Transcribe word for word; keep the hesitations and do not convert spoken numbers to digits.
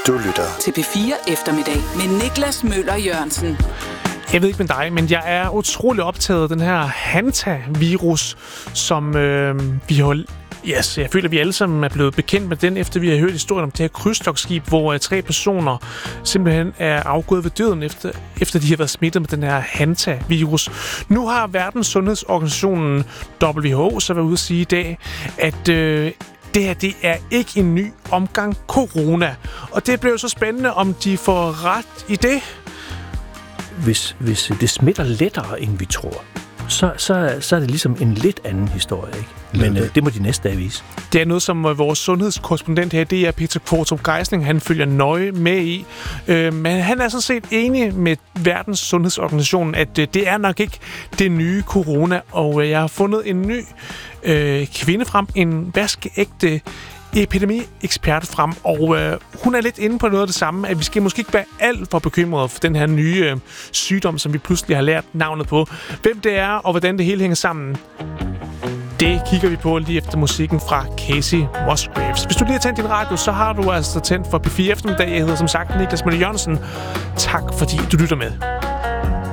Du lytter til P fire Eftermiddag med Niklas Møller Jørgensen. Jeg ved ikke med dig, men jeg er utrolig optaget af den her Hanta-virus, som øh, vi har... Yes, jeg føler, at vi alle sammen er blevet bekendt med den, efter vi har hørt historien om det her krydstogtskib, hvor uh, tre personer simpelthen er afgået ved døden, efter, efter de har været smittet med den her Hanta-virus. Nu har Verdens Sundhedsorganisationen W H O så været ude at sige i dag, at øh, det her det er ikke en ny omgang corona. Og det bliver så spændende, om de får ret i det. Hvis, hvis det smitter lettere, end vi tror, så, så, så er det ligesom en lidt anden historie, ikke? Men øh, det må de næste dage vise. Det er noget, som vores sundhedskorrespondent her, det er Peter Kvartrup Geisling, han følger nøje med i. Øh, men han er sådan set enig med Verdens Sundhedsorganisation, at øh, det er nok ikke det nye corona. Og øh, jeg har fundet en ny øh, kvinde frem, en vaskeægte epidemiekspert frem, og øh, hun er lidt inde på noget af det samme, at vi skal måske ikke være alt for bekymrede for den her nye øh, sygdom, som vi pludselig har lært navnet på. Hvem det er, og hvordan det hele hænger sammen, det kigger vi på lige efter musikken fra Casey Musgraves. Hvis du lige har tændt din radio, så har du altså tændt for P fire Eftermiddag. Jeg hedder som sagt Niklas Møller Jørgensen. Tak fordi du lytter med.